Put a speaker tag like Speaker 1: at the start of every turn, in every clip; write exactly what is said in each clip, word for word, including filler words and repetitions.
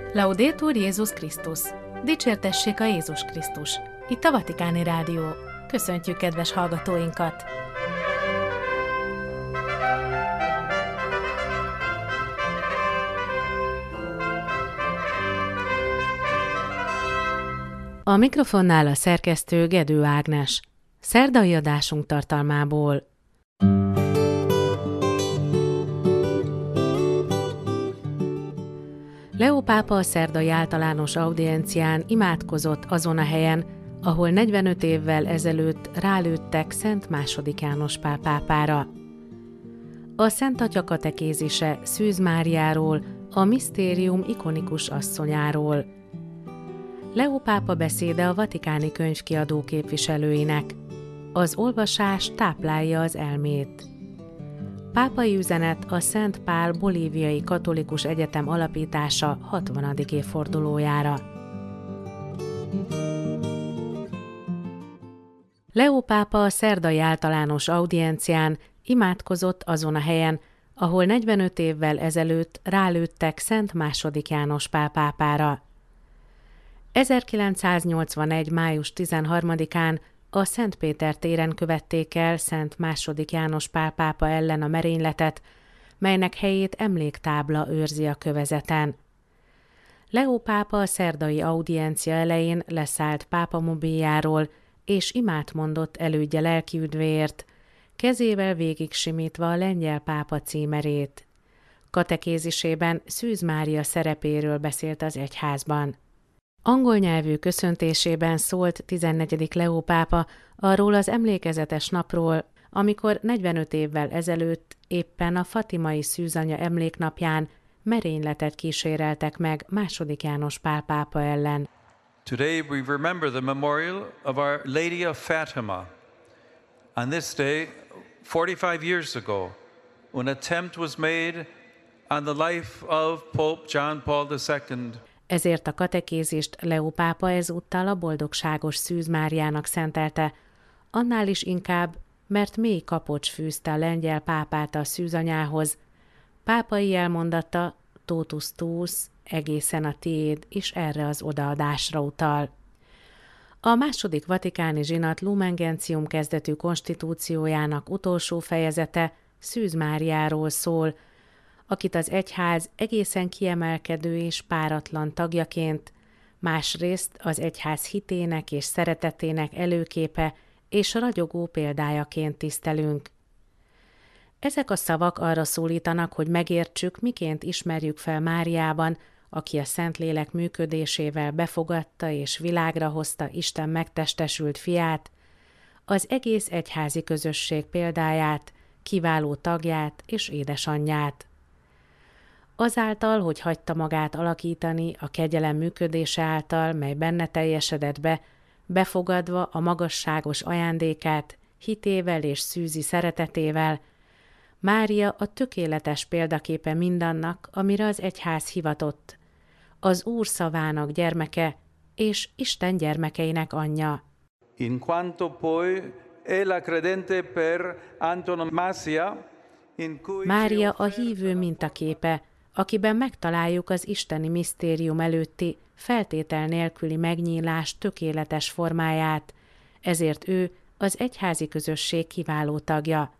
Speaker 1: Laudetur Jézus Krisztus! Dicsértessék a Jézus Krisztus! Itt a Vatikáni Rádió. Köszöntjük kedves hallgatóinkat! A mikrofonnál a szerkesztő Gedő Ágnes. Szerdai adásunk tartalmából. Leó pápa a szerdai általános audiencián imádkozott azon a helyen, ahol negyvenöt évvel ezelőtt rálőttek Szent második János Pál pápára. A Szent Atya katekézise Szűz Máriáról, a misztérium ikonikus asszonyáról. Leó pápa beszéde a Vatikáni Könyvkiadó képviselőinek. Az olvasás táplálja az elmét. Pápai üzenet a Szent Pál Bolíviai Katolikus Egyetem alapítása hatvanadik évfordulójára. Leó pápa a szerdai általános audiencián imádkozott azon a helyen, ahol negyvenöt évvel ezelőtt rálőttek Szent második János Pál pápára. ezerkilencszáznyolcvanegy. május tizenharmadikán a Szent Péter téren követték el Szent második János Pál pápa ellen a merényletet, melynek helyét emléktábla őrzi a kövezeten. Leó pápa a szerdai audiencia elején leszállt pápa mobiljáról, és imát mondott elődje lelkiüdvéért, kezével végig simítva a lengyel pápa címerét. Katekézisében Szűz Mária szerepéről beszélt az egyházban. Angol nyelvű köszöntésében szólt tizennegyedik Leó pápa arról az emlékezetes napról, amikor negyvenöt évvel ezelőtt éppen a fatimai szűzanya emléknapján merényletet kíséreltek meg második János Pál pápa ellen.
Speaker 2: Today we remember the memorial of Our Lady of Fatima. On this day, forty-five years ago, an attempt was made on the life of Pope John Paul the Second.
Speaker 1: Ezért a katekézist Leó pápa ezúttal a boldogságos Szűz Máriának szentelte, annál is inkább, mert mély kapocs fűzte a lengyel pápát a szűzanyához. Pápai elmondata, totus tuus, egészen a tiéd, és erre az odaadásra utal. A második vatikáni zsinat Lumen Gentium kezdetű konstitúciójának utolsó fejezete Szűz Máriáról szól, akit az egyház egészen kiemelkedő és páratlan tagjaként, másrészt az egyház hitének és szeretetének előképe és ragyogó példájaként tisztelünk. Ezek a szavak arra szólítanak, hogy megértsük, miként ismerjük fel Máriában, aki a Szentlélek működésével befogadta és világra hozta Isten megtestesült fiát, az egész egyházi közösség példáját, kiváló tagját és édesanyját. Azáltal, hogy hagyta magát alakítani a kegyelem működése által, mely benne teljesedett be, befogadva a magasságos ajándékát, hitével és szűzi szeretetével, Mária a tökéletes példaképe mindannak, amire az egyház hivatott, az Úr szavának gyermeke és Isten gyermekeinek anyja.
Speaker 2: In quanto poi è la credente per antonomasia, in cui
Speaker 1: Mária a hívő mintaképe, akiben megtaláljuk az isteni misztérium előtti, feltétel nélküli megnyílás tökéletes formáját, ezért ő az egyházi közösség kiváló tagja.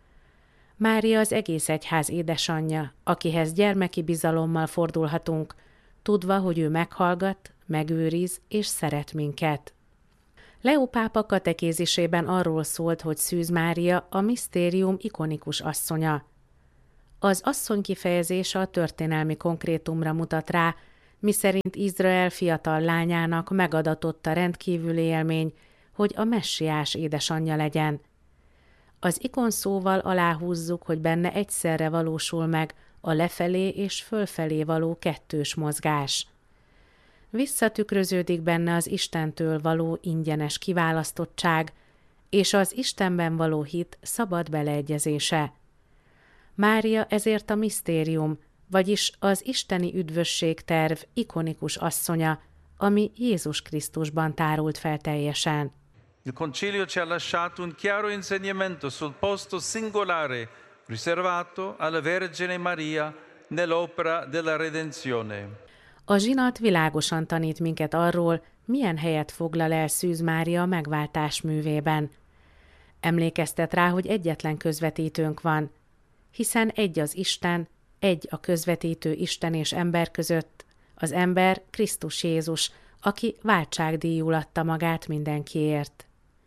Speaker 1: Mária az egész egyház édesanyja, akihez gyermeki bizalommal fordulhatunk, tudva, hogy ő meghallgat, megőriz és szeret minket. Leó pápa katekézisében arról szólt, hogy Szűz Mária a misztérium ikonikus asszonya. Az asszony kifejezése a történelmi konkrétumra mutat rá, miszerint Izrael fiatal lányának megadatott a rendkívüli élmény, hogy a messiás édesanyja legyen. Az ikon szóval aláhúzzuk, hogy benne egyszerre valósul meg a lefelé és fölfelé való kettős mozgás. Visszatükröződik benne az Istentől való ingyenes kiválasztottság, és az Istenben való hit szabad beleegyezése. Mária ezért a misztérium, vagyis az isteni üdvösség terv ikonikus asszonya, ami Jézus Krisztusban tárult fel teljesen.
Speaker 2: il Concilio ci ha lasciato un chiaro insegnamento sul posto singolare riservato alla Vergine Maria nell'opera della redenzione.
Speaker 1: A zsinat világosan tanít minket arról, milyen helyet foglal el Szűz Mária a megváltás művében. Emlékeztet rá, hogy egyetlen közvetítőnk van, hiszen egy az Isten, egy a közvetítő Isten és ember között, az ember Krisztus Jézus, aki váltságdíjul adta magát mindenkiért.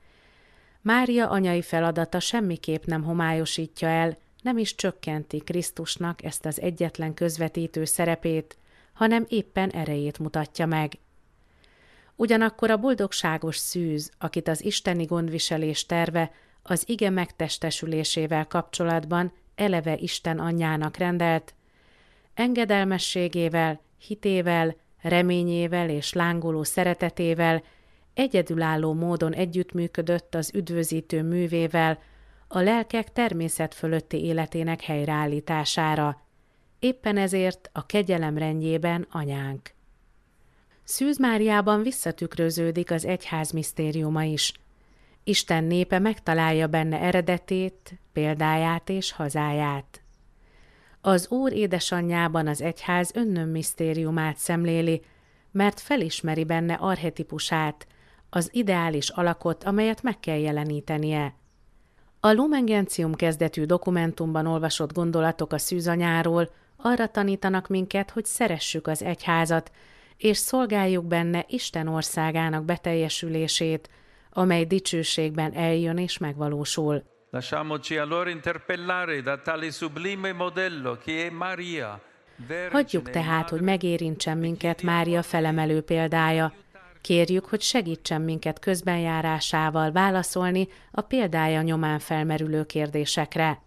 Speaker 1: Mária anyai feladata semmiképp nem homályosítja el, nem is csökkenti Krisztusnak ezt az egyetlen közvetítő szerepét, hanem éppen erejét mutatja meg. Ugyanakkor a boldogságos szűz, akit az isteni gondviselés terve az ige megtestesülésével kapcsolatban eleve Isten anyjának rendelt, engedelmességével, hitével, reményével és lángoló szeretetével egyedülálló módon együttműködött az üdvözítő művével a lelkek természet fölötti életének helyreállítására. Éppen ezért a kegyelem rendjében anyánk. Szűz Máriában visszatükröződik az egyház misztériuma is. Isten népe megtalálja benne eredetét, példáját és hazáját. Az Úr édesanyjában az egyház önnön misztériumát szemléli, mert felismeri benne archetipusát, az ideális alakot, amelyet meg kell jelenítenie. A Lumen Gentium kezdetű dokumentumban olvasott gondolatok a szűzanyáról arra tanítanak minket, hogy szeressük az egyházat, és szolgáljuk benne Isten országának beteljesülését, amely dicsőségben eljön és megvalósul.
Speaker 2: Lasciamoci allora interpellare da tale sublime modello che è Maria.
Speaker 1: Hagyjuk tehát, hogy megérintsen minket Mária felemelő példája. Kérjük, hogy segítsen minket közbenjárásával válaszolni a példája nyomán felmerülő kérdésekre.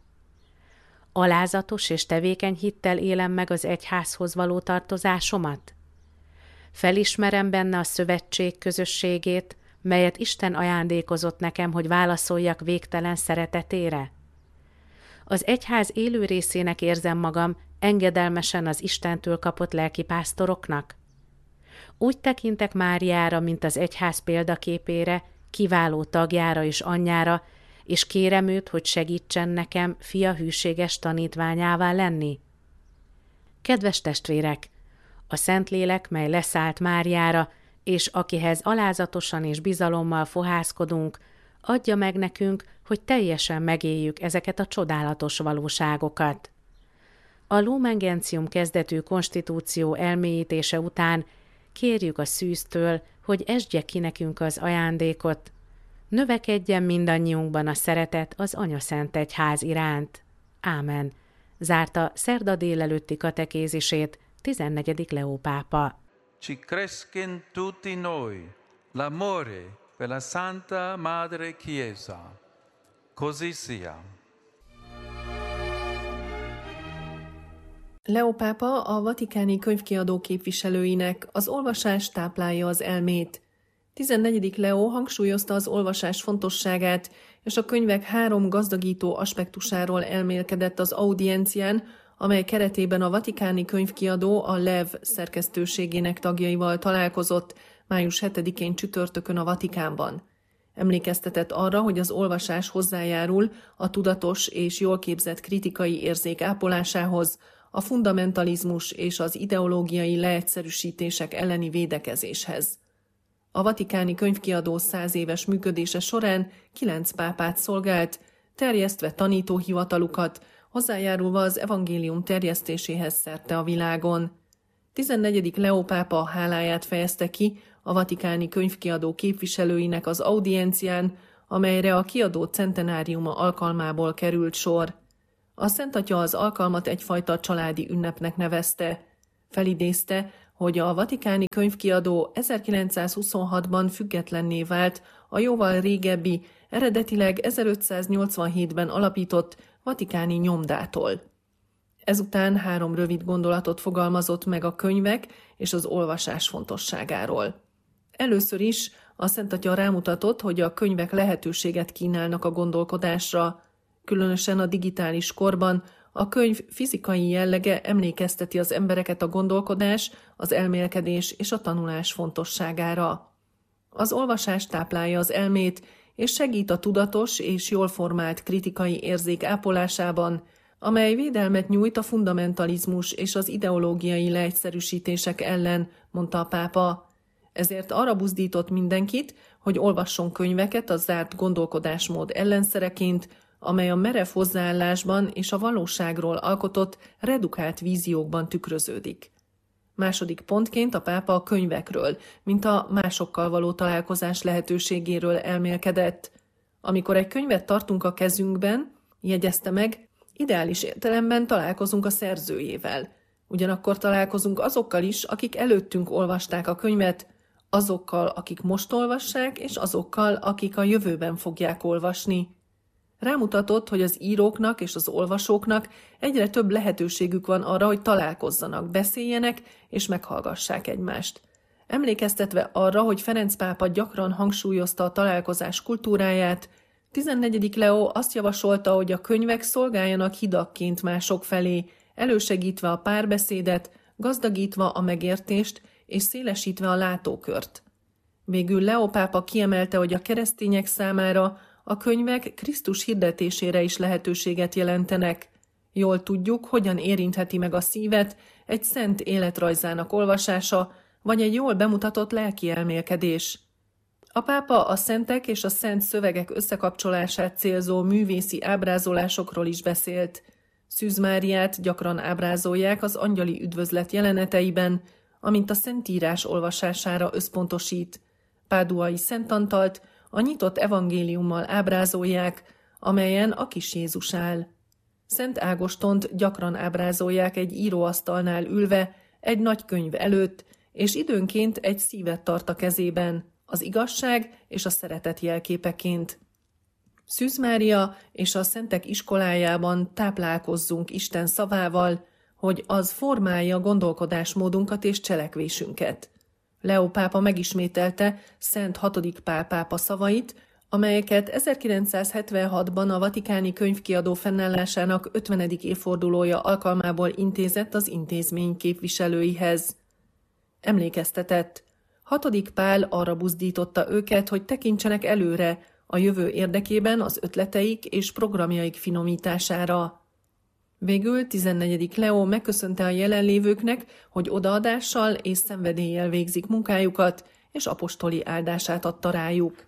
Speaker 1: Alázatos és tevékeny hittel élem meg az egyházhoz való tartozásomat? Felismerem benne a szövetség közösségét, melyet Isten ajándékozott nekem, hogy válaszoljak végtelen szeretetére? Az egyház élő részének érzem magam, engedelmesen az Istentől kapott lelkipásztoroknak? Úgy tekintek Máriára, mint az egyház példaképére, kiváló tagjára és anyjára, és kérem őt, hogy segítsen nekem fia hűséges tanítványává lenni? Kedves testvérek! A Szentlélek, mely leszállt Máriára, és akihez alázatosan és bizalommal fohászkodunk, adja meg nekünk, hogy teljesen megéljük ezeket a csodálatos valóságokat. A Lumen Gentium kezdetű konstitúció elmélyítése után kérjük a szűztől, hogy esdje ki nekünk az ajándékot, növekedjen mindannyiunkban a szeretet az Anyaszent Egyház iránt. Ámen. Zárta szerda délelőtti katekézisét tizennegyedik Leó pápa.
Speaker 2: Ci cresca in tutti noi l'amore per la Santa Madre Chiesa. Così sia.
Speaker 3: Leó pápa a vatikáni könyvkiadó képviselőinek az olvasás táplálja az elmét. tizennegyedik Leó hangsúlyozta az olvasás fontosságát, és a könyvek három gazdagító aspektusáról elmélkedett az audiencián, amely keretében a vatikáni könyvkiadó a Lev szerkesztőségének tagjaival találkozott május hetedikén csütörtökön a Vatikánban. Emlékeztetett arra, hogy az olvasás hozzájárul a tudatos és jól képzett kritikai érzék ápolásához, a fundamentalizmus és az ideológiai leegyszerűsítések elleni védekezéshez. A vatikáni könyvkiadó száz éves működése során kilenc pápát szolgált, terjesztve tanítóhivatalukat, hozzájárulva az evangélium terjesztéséhez szerte a világon. tizennegyedik Leó pápa háláját fejezte ki a vatikáni könyvkiadó képviselőinek az audiencián, amelyre a kiadó centenáriuma alkalmából került sor. A Szent Atya az alkalmat egyfajta családi ünnepnek nevezte. Felidézte, hogy a vatikáni könyvkiadó ezerkilencszázhuszonhatban függetlenné vált a jóval régebbi, eredetileg ezerötszáznyolcvanhétben alapított vatikáni nyomdától. Ezután három rövid gondolatot fogalmazott meg a könyvek és az olvasás fontosságáról. Először is a Szent Atya rámutatott, hogy a könyvek lehetőséget kínálnak a gondolkodásra. Különösen a digitális korban a könyv fizikai jellege emlékezteti az embereket a gondolkodás, az elmélkedés és a tanulás fontosságára. Az olvasás táplálja az elmét, és segít a tudatos és jól formált kritikai érzék ápolásában, amely védelmet nyújt a fundamentalizmus és az ideológiai leegyszerűsítések ellen, mondta a pápa. Ezért arra buzdított mindenkit, hogy olvasson könyveket a zárt gondolkodásmód ellenszereként, amely a merev hozzáállásban és a valóságról alkotott redukált víziókban tükröződik. Második pontként a pápa a könyvekről, mint a másokkal való találkozás lehetőségéről elmélkedett. Amikor egy könyvet tartunk a kezünkben, jegyezte meg, ideális értelemben találkozunk a szerzőjével. Ugyanakkor találkozunk azokkal is, akik előttünk olvasták a könyvet, azokkal, akik most olvassák, és azokkal, akik a jövőben fogják olvasni. Rámutatott, hogy az íróknak és az olvasóknak egyre több lehetőségük van arra, hogy találkozzanak, beszéljenek és meghallgassák egymást. Emlékeztetve arra, hogy Ferenc pápa gyakran hangsúlyozta a találkozás kultúráját, tizennegyedik Leó azt javasolta, hogy a könyvek szolgáljanak hidakként mások felé, elősegítve a párbeszédet, gazdagítva a megértést és szélesítve a látókört. Végül Leó pápa kiemelte, hogy a keresztények számára a könyvek Krisztus hirdetésére is lehetőséget jelentenek. Jól tudjuk, hogyan érintheti meg a szívet egy szent életrajzának olvasása, vagy egy jól bemutatott lelki elmélkedés. A pápa a szentek és a szent szövegek összekapcsolását célzó művészi ábrázolásokról is beszélt. Szűz Máriát gyakran ábrázolják az angyali üdvözlet jeleneteiben, amint a Szentírás olvasására összpontosít. Páduai Szent Antalt a nyitott evangéliummal ábrázolják, amelyen a kis Jézus áll. Szent Ágostont gyakran ábrázolják egy íróasztalnál ülve, egy nagy könyv előtt, és időnként egy szívet tart a kezében, az igazság és a szeretet jelképeként. Szűz Mária és a szentek iskolájában táplálkozzunk Isten szavával, hogy az formálja gondolkodásmódunkat és cselekvésünket. Leó pápa megismételte Szent hatodik Pál pápa szavait, amelyeket ezerkilencszázhetvenhatban a Vatikáni Könyvkiadó fennállásának ötvenedik évfordulója alkalmából intézett az intézmény képviselőihez. Emlékeztetett. Hatodik Pál arra buzdította őket, hogy tekintsenek előre a jövő érdekében az ötleteik és programjaik finomítására. Végül tizennegyedik Leó megköszönte a jelenlévőknek, hogy odaadással és szenvedéllyel végzik munkájukat, és apostoli áldását adta rájuk.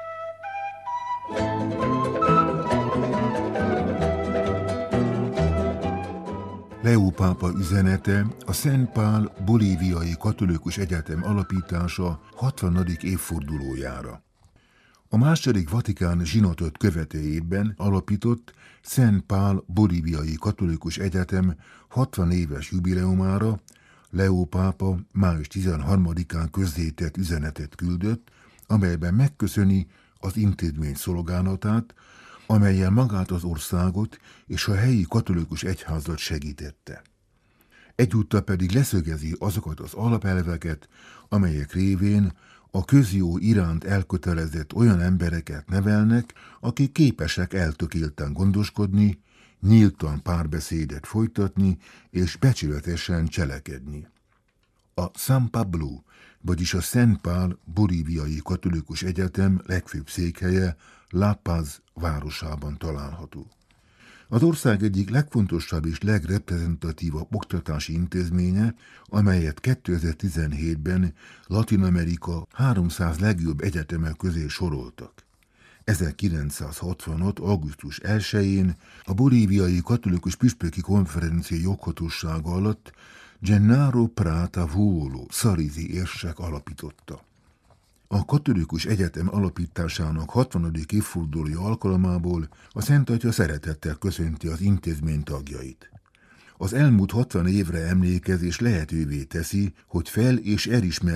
Speaker 4: Leó pápa üzenete a Szent Pál Bolíviai Katolikus Egyetem alapítása hatvanadik évfordulójára. A második Vatikán zsinatot követőjében alapított Szent Pál Bolíviai Katolikus Egyetem hatvan éves jubileumára Leó pápa május tizenharmadikán közzétett üzenetet küldött, amelyben megköszöni az intézmény szolgálatát, amellyel magát az országot és a helyi katolikus egyházat segítette. Egyúttal pedig leszögezi azokat az alapelveket, amelyek révén a közjó iránt elkötelezett olyan embereket nevelnek, akik képesek eltökélten gondoskodni, nyíltan párbeszédet folytatni és becsületesen cselekedni. A San Pablo, vagyis a Szent Pál Bolíviai Katolikus Egyetem legfőbb székhelye La Paz városában található. Az ország egyik legfontosabb és legreprezentatívabb oktatási intézménye, amelyet kétezer-tizenhétben Latin-Amerika háromszáz legjobb egyeteme közé soroltak. ezerkilencszázhatvanhat. augusztus elsején a Bolíviai Katolikus Püspöki Konferencia joghatósága alatt Gennaro Prata Volo szarizi érsek alapította. A Katolikus Egyetem alapításának hatvanadik évfordulója alkalmából a Szent Atya szeretettel köszönti az intézmény tagjait. Az elmúlt hatvan évre emlékezés lehetővé teszi, hogy fel- és elismer